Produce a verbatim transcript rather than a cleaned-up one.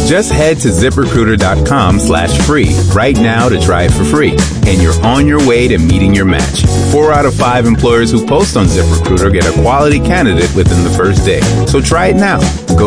Just head to ZipRecruiter.com slash free right now to try it for free. And you're on your way to meeting your match. Four out of five employers who post on ZipRecruiter get a quality candidate within the first day. So try it now. Go